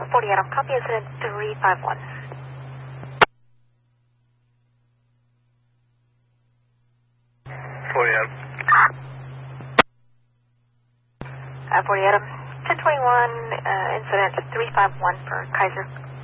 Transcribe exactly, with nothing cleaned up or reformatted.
forty Adam, copy incident three five one. forty Adam. Uh, forty Adam, ten twenty-one, uh, incident three five one for Kaiser.